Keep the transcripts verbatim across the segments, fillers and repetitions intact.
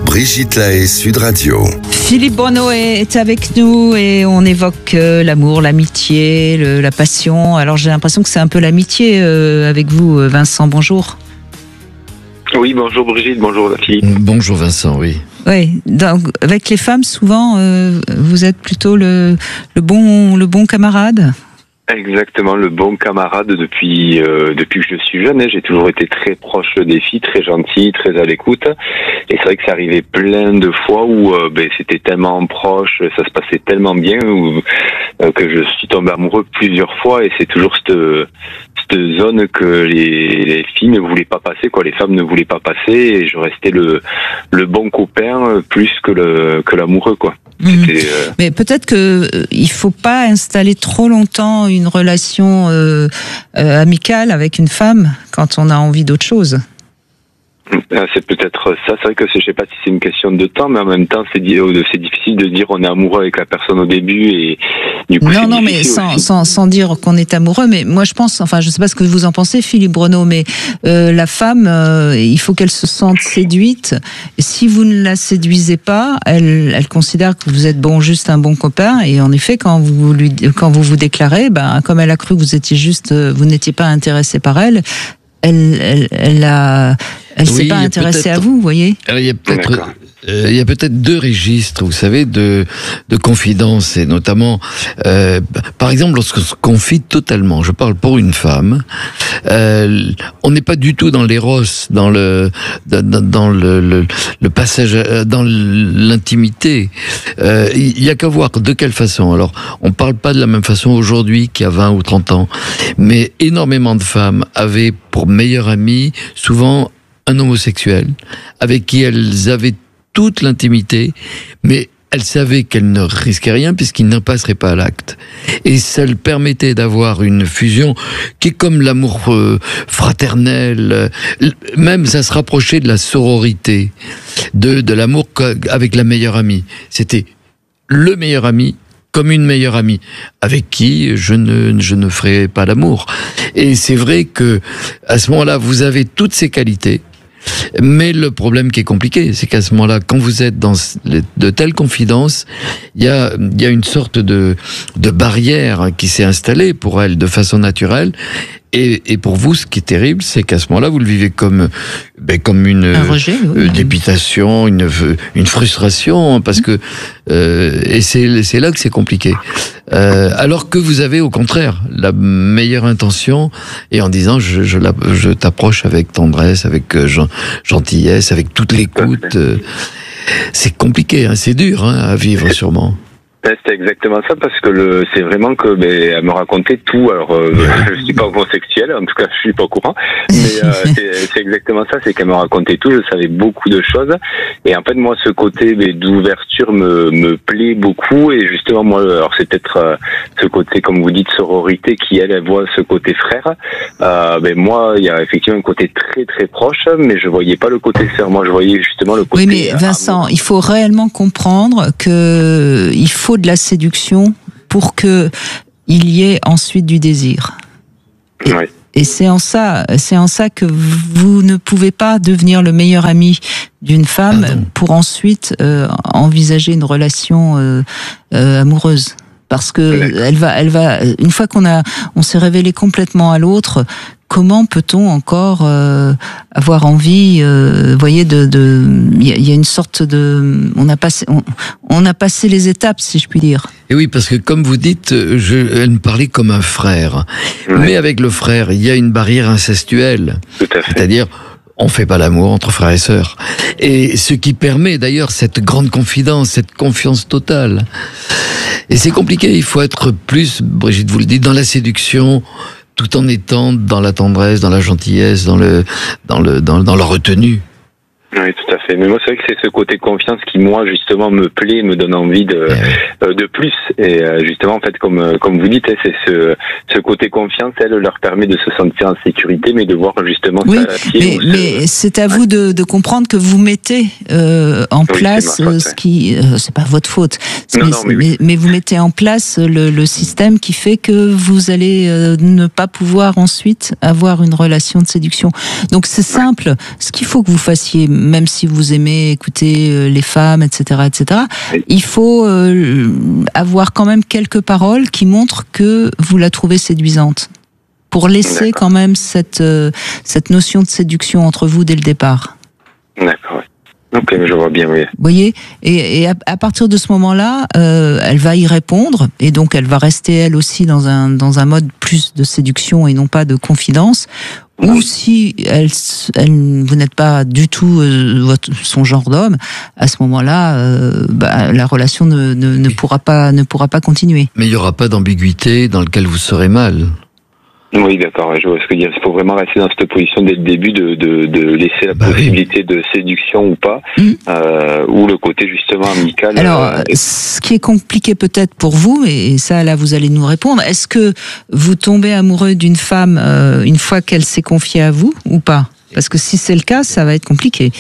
Brigitte Lahaie, Sud Radio. Philippe Bruno est avec nous et on évoque euh, l'amour, l'amitié, le, la passion. Alors j'ai l'impression que c'est un peu l'amitié euh, avec vous, Vincent. Bonjour. Oui, bonjour Brigitte, bonjour Philippe. Bonjour Vincent, oui. Oui, donc avec les femmes, souvent, euh, vous êtes plutôt le, le, bon, le bon camarade. Exactement, le bon camarade depuis euh, depuis que je suis jeune. Hein, j'ai toujours été très proche des filles, très gentil, très à l'écoute. Et c'est vrai que ça arrivait plein de fois où euh, ben, c'était tellement proche, ça se passait tellement bien où, euh, que je suis tombé amoureux plusieurs fois. Et c'est toujours cette cette zone que les, les filles ne voulaient pas passer, quoi. Les femmes ne voulaient pas passer. Et je restais le le bon copain plus que le que l'amoureux, quoi. Mmh. Euh... Mais peut-être que euh, il faut pas installer trop longtemps une relation euh, euh, amicale avec une femme quand on a envie d'autre chose. C'est peut-être ça. C'est vrai que je sais pas si c'est une question de temps, mais en même temps, c'est, c'est difficile de dire on est amoureux avec la personne au début et du coup. Non, non, mais sans, sans, sans dire qu'on est amoureux. Mais moi, je pense, enfin, je sais pas ce que vous en pensez, Philippe Bruno, mais euh, la femme, euh, il faut qu'elle se sente séduite. Et si vous ne la séduisez pas, elle, elle considère que vous êtes bon, juste un bon copain. Et en effet, quand vous lui, quand vous vous déclarez, ben, comme elle a cru que vous étiez juste, vous n'étiez pas intéressé par elle. Elle, elle, elle a, elle oui, s'est pas intéressée à vous, vous voyez. Alors, il y a peut-être, euh, il y a peut-être deux registres, vous savez, de de confidence, et notamment, euh, par exemple, lorsqu'on se confie totalement. Je parle pour une femme. Euh, on n'est pas du tout dans l'éros, dans le dans, dans le, le le passage, dans l'intimité. Euh, il y a qu'à voir de quelle façon. Alors, on parle pas de la même façon aujourd'hui qu'il y a vingt ou trente ans, mais énormément de femmes avaient pour meilleur ami souvent un homosexuel avec qui elles avaient toute l'intimité, mais elles savaient qu'elles ne risquaient rien puisqu'ils ne passeraient pas à l'acte. Et ça leur permettait d'avoir une fusion qui est comme l'amour euh, fraternel, même ça se rapprochait de la sororité, de, de l'amour avec la meilleure amie. C'était le meilleur ami comme une meilleure amie, avec qui je ne, je ne ferai pas l'amour. Et c'est vrai que, à ce moment-là, vous avez toutes ces qualités, mais le problème qui est compliqué, c'est qu'à ce moment-là, quand vous êtes dans de telles confidences, il y a, il y a une sorte de, de barrière qui s'est installée pour elle de façon naturelle. Et, et pour vous, ce qui est terrible, c'est qu'à ce moment-là, vous le vivez comme, ben, comme une rejet, oui, euh, dépitation, une, une frustration, parce que euh, et c'est, c'est là que c'est compliqué. Euh, alors que vous avez au contraire la meilleure intention, et en disant je, je, la, je t'approche avec tendresse, avec euh, gentillesse, avec toute l'écoute. Euh, c'est compliqué, hein, c'est dur hein, à vivre sûrement. C'était exactement ça, parce que le, c'est vraiment que, ben, elle me racontait tout. Alors, euh, je suis pas homosexuel, en tout cas, je suis pas au courant. Mais euh, c'est, c'est exactement ça, c'est qu'elle me racontait tout. Je savais beaucoup de choses. Et en fait, moi, ce côté ben, d'ouverture me, me plaît beaucoup. Et justement, moi, alors c'est peut-être euh, ce côté, comme vous dites, sororité, qui elle, elle voit ce côté frère. Euh, ben moi, il y a effectivement un côté très très proche, mais je voyais pas le côté sœur. Moi, je voyais justement le côté. Oui, mais Vincent, amour. Il faut réellement comprendre que il faut de la séduction pour que il y ait ensuite du désir. Et, oui. et c'est en ça, c'est en ça que vous ne pouvez pas devenir le meilleur ami d'une femme Pardon. pour ensuite euh, envisager une relation euh, euh, amoureuse. Parce que oui. elle va, elle va, une fois qu'on a, on s'est révélé complètement à l'autre. Comment peut-on encore euh, avoir envie, euh, voyez, de, de, il y, y a une sorte de, on a passé, on, on a passé les étapes, si je puis dire. Et oui, parce que comme vous dites, je, elle me parlait comme un frère, oui. mais avec le frère, il y a une barrière incestuelle, tout à fait. C'est-à-dire, on fait pas l'amour entre frères et sœurs, et ce qui permet d'ailleurs cette grande confidence, cette confiance totale. Et c'est compliqué, il faut être plus, Brigitte vous le dit, dans la séduction, tout en étant dans la tendresse, dans la gentillesse, dans le, dans le, dans, dans la retenue. Oui, tout à fait. Mais moi, c'est vrai que c'est ce côté confiance qui, moi, justement, me plaît, me donne envie de, eh oui. de plus. Et justement, en fait, comme, comme vous dites, c'est ce, ce côté confiance, elle leur permet de se sentir en sécurité, mais de voir justement oui, ça à pied. Mais, mais se... c'est à vous de, de comprendre que vous mettez euh, en oui, place faute, ce qui, euh, c'est pas votre faute, non, mais, non, mais, oui. mais, mais vous mettez en place le, le système qui fait que vous allez euh, ne pas pouvoir ensuite avoir une relation de séduction. Donc c'est simple. Ce qu'il faut que vous fassiez même si vous aimez écouter les femmes, et cetera, et cetera, oui. il faut euh, avoir quand même quelques paroles qui montrent que vous la trouvez séduisante, pour laisser D'accord. quand même cette, euh, cette notion de séduction entre vous dès le départ. D'accord, oui. Ok, je vois bien, oui. Vous voyez, et, et à, à partir de ce moment-là, euh, elle va y répondre, et donc elle va rester elle aussi dans un dans un mode plus de séduction et non pas de confidence. Oui. Ou si elle, elle, vous n'êtes pas du tout euh, votre, son genre d'homme, à ce moment-là, euh, bah, la relation ne, ne, ne pourra pas ne pourra pas continuer. Mais il y aura pas d'ambiguïté dans laquelle vous serez mal. Oui, d'accord, je vois ce que dire. Il faut vraiment rester dans cette position dès le début de, de, de laisser la bah possibilité oui. de séduction ou pas, mmh. euh, ou le côté justement amical. Alors, euh, ce qui est compliqué peut-être pour vous, et ça là vous allez nous répondre, est-ce que vous tombez amoureux d'une femme euh, une fois qu'elle s'est confiée à vous ou pas ? Parce que si c'est le cas, ça va être compliqué.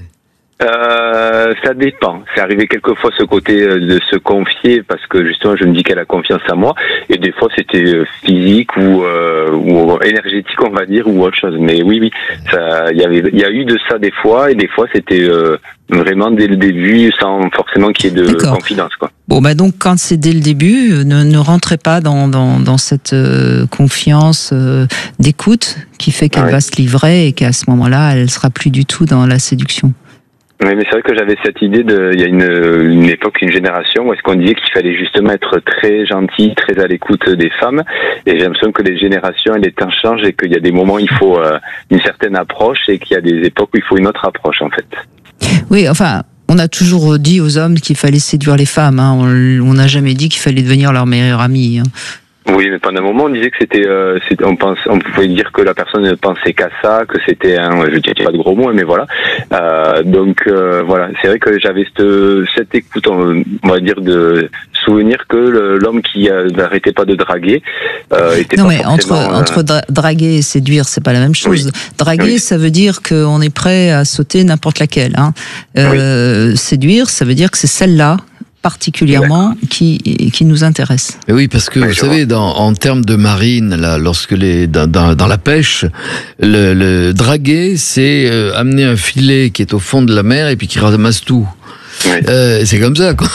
Euh, ça dépend. C'est arrivé quelquefois ce côté de se confier parce que justement je me dis qu'elle a confiance en moi, et des fois c'était physique ou, euh, ou énergétique on va dire, ou autre chose. Mais oui oui, ça, il y avait, il y a eu de ça des fois, et des fois c'était euh, vraiment dès le début sans forcément qu'il y ait de D'accord. confidence quoi. Bon bah donc quand c'est dès le début, ne, ne rentrez pas dans dans, dans cette euh, confiance euh, d'écoute qui fait qu'elle ah, oui. va se livrer et qu'à ce moment-là elle sera plus du tout dans la séduction. Oui, mais c'est vrai que j'avais cette idée de, il y a une, une époque, une génération où est-ce qu'on disait qu'il fallait justement être très gentil, très à l'écoute des femmes. Et j'ai l'impression que les générations, les temps changent et qu'il y a des moments où il faut euh, une certaine approche et qu'il y a des époques où il faut une autre approche, en fait. Oui, enfin, on a toujours dit aux hommes qu'il fallait séduire les femmes. Hein. On n'a jamais dit qu'il fallait devenir leur meilleur ami. Hein. Oui, mais pendant un moment, on disait que c'était, euh, c'était on pense, on pouvait dire que la personne ne pensait qu'à ça, que c'était un, je dirais pas de gros mots, mais voilà. Euh, donc euh, voilà, c'est vrai que j'avais cette, cette écoute, on, on va dire de souvenir que le, l'homme qui euh, n'arrêtait pas de draguer euh, était non, pas mais forcément, entre euh... entre dra- draguer et séduire, c'est pas la même chose. Oui. Draguer, oui. ça veut dire qu'on est prêt à sauter n'importe laquelle. Hein. Euh, oui. Séduire, ça veut dire que c'est celle-là particulièrement qui qui nous intéresse. Et oui, parce que oui, vous savez, dans, en termes de marine, là, lorsque les dans, dans, dans la pêche, le, le draguer, c'est euh, amener un filet qui est au fond de la mer et puis qui ramasse tout. Oui. Euh, c'est comme ça, quoi.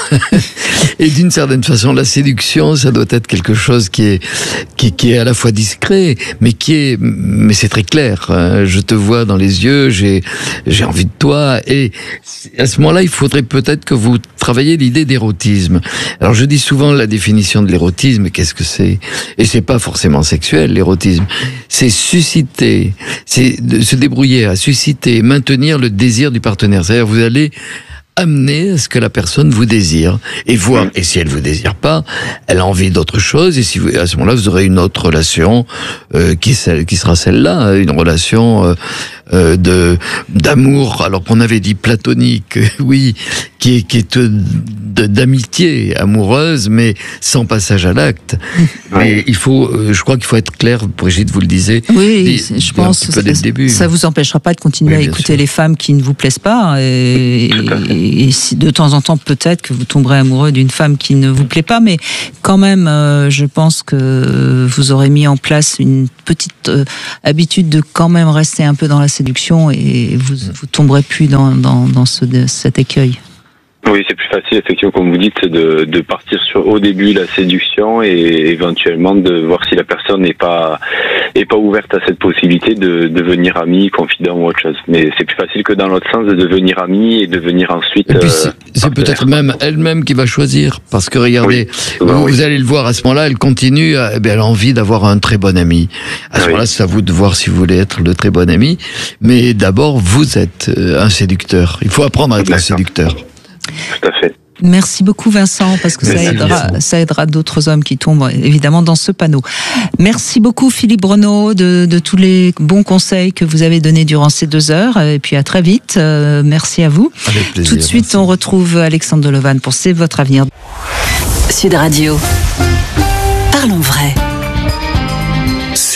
Et d'une certaine façon, la séduction, ça doit être quelque chose qui est, qui, qui est à la fois discret, mais qui est, mais c'est très clair. Je te vois dans les yeux, j'ai, j'ai envie de toi. Et à ce moment-là, il faudrait peut-être que vous travailliez l'idée d'érotisme. Alors, je dis souvent la définition de l'érotisme, qu'est-ce que c'est? Et c'est pas forcément sexuel, l'érotisme. C'est susciter, c'est de se débrouiller à susciter, maintenir le désir du partenaire. C'est-à-dire, vous allez amener à ce que la personne vous désire et voir, et si elle vous désire pas, elle a envie d'autre chose, et si vous, à ce moment-là, vous aurez une autre relation euh, qui, celle, qui sera celle-là, une relation euh, euh, de d'amour, alors qu'on avait dit platonique, oui, qui est, qui est de, d'amitié amoureuse, mais sans passage à l'acte. Mais il faut, je crois qu'il faut être clair, Brigitte, vous le disiez. Oui, dès, je pense que ça, ça vous empêchera pas de continuer oui, à écouter sûr. les femmes qui ne vous plaisent pas, et, et si de temps en temps peut-être que vous tomberez amoureux d'une femme qui ne vous plaît pas, mais quand même, euh, je pense que vous aurez mis en place une petite euh, habitude de quand même rester un peu dans la séduction, et vous vous tomberez plus dans dans, dans ce, de, cet écueil. Oui, c'est plus facile, effectivement, comme vous dites, de, de partir sur au début la séduction et éventuellement de voir si la personne n'est pas est pas ouverte à cette possibilité de devenir amie, confident ou autre chose. Mais c'est plus facile que dans l'autre sens de devenir amie et devenir ensuite. Et puis c'est, euh, c'est peut-être même elle-même qui va choisir, parce que regardez, oui, vous, oui. vous allez le voir à ce moment-là, elle continue, à, eh bien, elle a envie d'avoir un très bon ami. À ce oui. moment-là, c'est à vous de voir si vous voulez être le très bon ami. Mais d'abord, vous êtes un séducteur. Il faut apprendre à être D'accord. un séducteur. Tout à fait. Merci beaucoup Vincent, parce que ça aidera, ça aidera d'autres hommes qui tombent évidemment dans ce panneau. Merci beaucoup Philippe Renaud de, de tous les bons conseils que vous avez donnés durant ces deux heures, et puis à très vite. Euh, merci à vous. Avec plaisir, Tout de suite, merci. On retrouve Alexandre Delevanne pour C'est votre avenir. Sud Radio. Parlons vrai.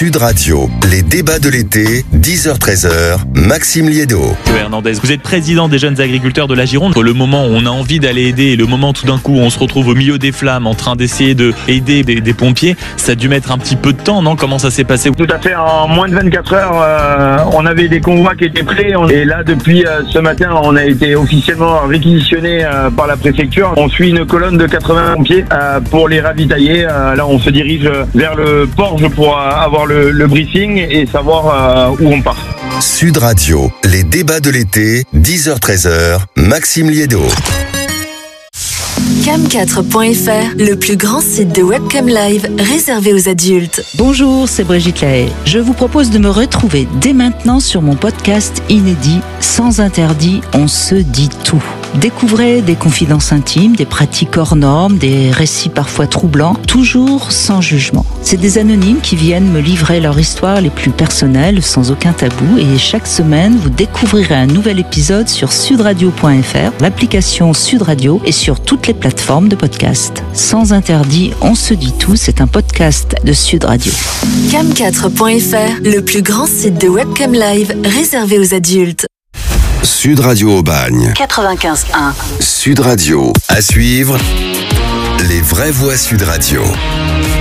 Sud Radio, les débats de l'été, dix heures treize heures, Maxime Liédo. Hernandez, vous êtes président des jeunes agriculteurs de la Gironde. Le moment où on a envie d'aller aider et le moment tout d'un coup où on se retrouve au milieu des flammes en train d'essayer de aider des, des pompiers, ça a dû mettre un petit peu de temps, non? Comment ça s'est passé? Tout à fait, en moins de vingt-quatre heures, euh, on avait des convois qui étaient prêts. Et là, depuis euh, ce matin, on a été officiellement réquisitionné euh, par la préfecture. On suit une colonne de quatre-vingts pompiers euh, pour les ravitailler. Euh, là, on se dirige vers le Porge pour euh, avoir le, le briefing et savoir euh, où on part. Sud Radio, les débats de l'été, dix heures treize heures, Maxime Liédo. cam quatre point f r, le plus grand site de webcam live réservé aux adultes. Bonjour, c'est Brigitte Lahaye. Je vous propose de me retrouver dès maintenant sur mon podcast inédit Sans interdit, on se dit tout. Découvrez des confidences intimes, des pratiques hors normes, des récits parfois troublants, toujours sans jugement. C'est des anonymes qui viennent me livrer leur histoire les plus personnelles, sans aucun tabou. Et chaque semaine, vous découvrirez un nouvel épisode sur sudradio point f r, l'application Sud Radio et sur toutes les plateformes de podcast. Sans interdit, on se dit tout, c'est un podcast de Sud Radio. cam quatre point f r, le plus grand site de webcam live réservé aux adultes. Sud Radio Aubagne. quatre-vingt-quinze un. Sud Radio. À suivre, les vraies voix Sud Radio.